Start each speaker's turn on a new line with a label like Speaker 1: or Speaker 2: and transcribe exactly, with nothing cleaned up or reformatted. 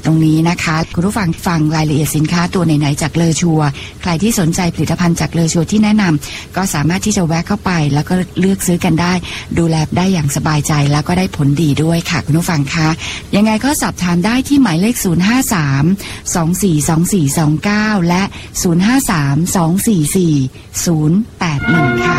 Speaker 1: รงนี้นะคะคุณผู้ฟังฟังรายละเอียดสินค้าตัวไหนๆจากเลอชัวใครที่สนใจผลิตภัณฑ์จากเลอชัวที่แนะนำก็สามารถที่จะแวะเข้าไปแล้วก็เลือกซื้อกันได้ดูแลได้อย่างสบายใจแล้วก็ได้ผลดีด้วยค่ะคุณผู้ฟังคะยังไงก็สอบถามได้ที่หมายเลขศูนย์ ห้า สาม สอง สี่ สอง สี่ สอง เก้าและศูนย์ ห้า สาม สอง สี่ สี่ ศูนย์ แปด หนึ่งค่ะ